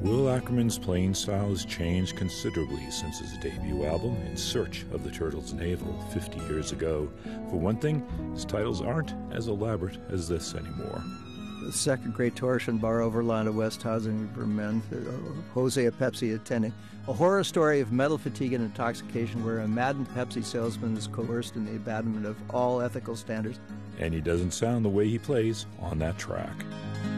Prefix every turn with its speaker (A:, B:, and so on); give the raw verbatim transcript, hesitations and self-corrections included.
A: Will Ackerman's playing style has changed considerably since his debut album, In Search of the Turtle's Navel, fifty years ago. For one thing, his titles aren't as elaborate as this anymore.
B: The second great torsion bar over Lana Westhausen for men, Jose a Pepsi attending. A horror story of mental fatigue and intoxication where a maddened Pepsi salesman is coerced in the abandonment of all ethical standards.
A: And he doesn't sound the way he plays on that track.